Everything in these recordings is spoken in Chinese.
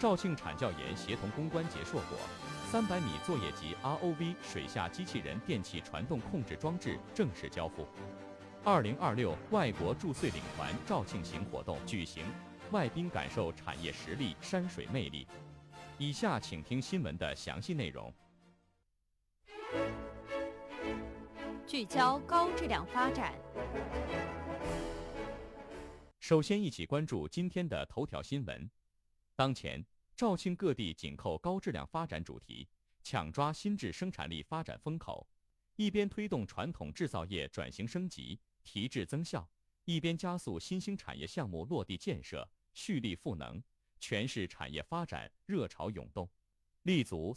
肇庆产教研协同攻关结硕果，300米作业级 ROV 水下机器人电气传动控制装置正式交付。2026外国驻穗领团肇庆行活动举行，外宾感受产业实力、山水魅力。以下请听新闻的详细内容。 聚焦高质量发展。 首先，一起关注今天的头条新闻。当前，肇庆各地紧扣高质量发展主题，抢抓新质生产力发展风口，一边推动传统制造业转型升级、提质增效，一边加速新兴产业项目落地建设、蓄力赋能，全市产业发展热潮涌动，立足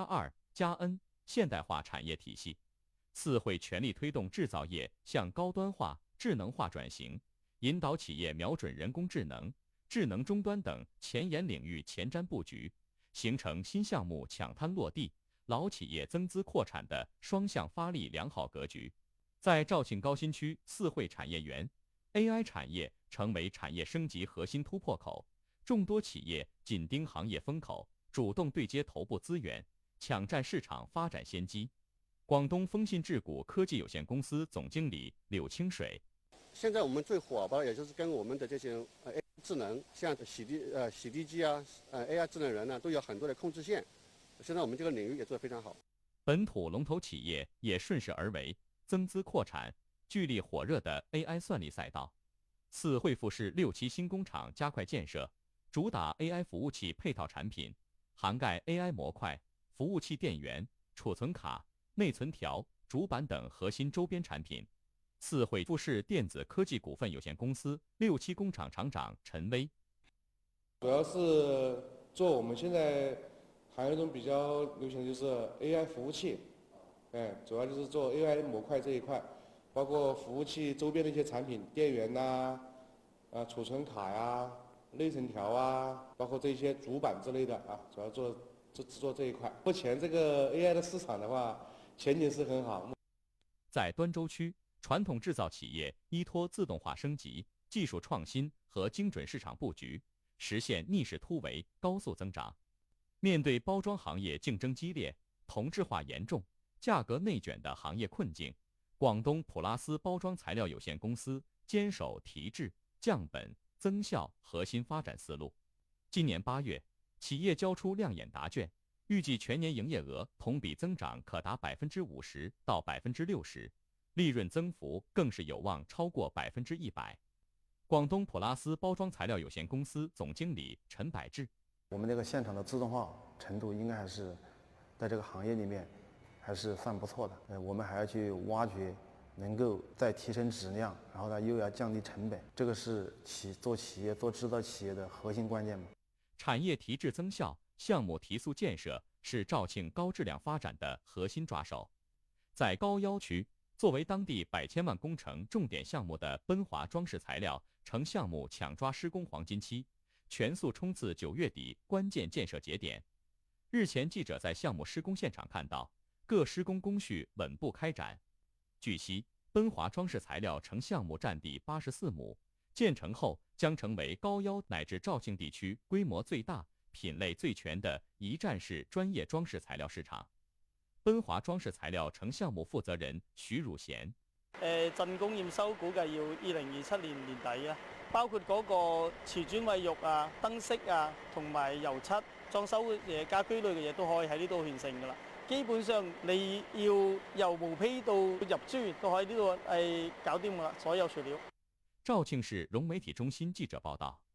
3+2+N 现代化产业体系。四会全力推动制造业向高端化、智能化转型，引导企业瞄准人工智能、智能终端等前沿领域前瞻布局，形成新项目抢滩落地、老企业增资扩产的双向发力良好格局。在肇庆高新区四会产业园 ，AI 产业成为产业升级核心突破口，众多企业紧盯行业风口，主动对接头部资源，抢占市场发展先机。广东风信智谷科技有限公司总经理柳清水： 现在我们最火爆，也就是跟我们的这些AI 智能，像洗涤机啊，AI 智能人呢，都有很多的控制线。现在我们这个领域也做得非常好。 本土龙头企业也顺势而为，增资扩产，聚力火热的 AI 算力赛道。四会复市6期新工厂加快建设，主打 AI 服务器配套产品，涵盖 AI 模块、服务器电源、储存卡、内存条、主板等核心周边产品。四会复市电子科技股份有限公司6期工厂厂长陈威： 主要是做我们现在行业中比较流行的就是 AI 服务器，主要就是做 AI 模块这一块，包括服务器周边的一些产品，电源呐、储存卡呀、内存条啊，包括这些主板之类的啊，主要制作这一块。目前这个 AI 的市场的话，前景是很好。 在端州区，传统制造企业依托自动化升级、技术创新和精准市场布局，实现逆势突围、高速增长。面对包装行业竞争激烈、同质化严重、价格内卷的行业困境，广东普拉斯包装材料有限公司坚守提质、降本、增效核心发展思路。今年8月，企业交出亮眼答卷，预计全年营业额同比增长可达50%到60%，利润增幅更是有望超过100%。广东普拉斯包装材料有限公司总经理陈百志： 我们这个现场的自动化程度应该还是在这个行业里面还是算不错的。我们还要去挖掘能够再提升质量，然后呢又要降低成本，这个是做企业做制造企业的核心关键嘛。 产业提质增效、项目提速建设是肇庆高质量发展的核心抓手。在高要区，作为当地100千万工程重点项目的奔华装饰材料成项目抢抓施工黄金期，全速冲刺9月底关键建设节点。日前，记者在项目施工现场看到，各施工工序稳步开展。据悉，奔华装饰材料成项目占地84亩，建成后将成为高要乃至肇庆地区规模最大、品类最全的一站式专业装饰材料市場。奔華裝飾材料成項目負責人許汝賢： 竣工驗收估計要2027年年底啊，包括嗰個瓷磚衛浴啊、燈飾啊，同埋油漆、裝修嘢、家居類嘅嘢都可以喺呢度完成㗎啦。基本上你要由毛坯到入磚都可以呢度搞掂㗎啦，所有材料。 肇慶市融媒體中心記者報道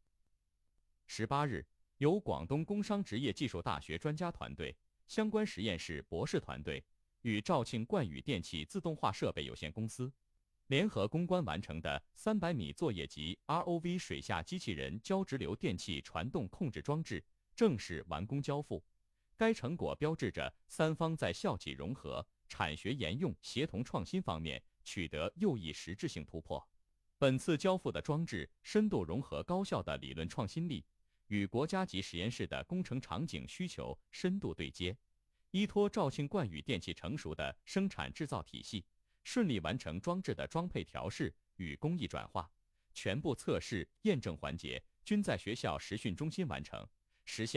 ，18日，由廣東工商職業技術大學專家團隊、相關實驗室博士團隊與肇慶冠宇電氣自動化設備有限公司聯合攻關完成的300米作業級 ROV 水下機器人交直流電氣傳動控制裝置正式完工交付。該成果標誌着三方在校企融合、產學研用協同創新方面取得又一實質性突破。本次交付的裝置深度融合高效的理論創新力，與國家級實驗室的工程場景需求深度對接，依托肇慶冠宇電氣成熟的生產製造體系，順利完成裝置的裝配調試與工藝轉化，全部測試驗證環節均在學校實訓中心完成，實現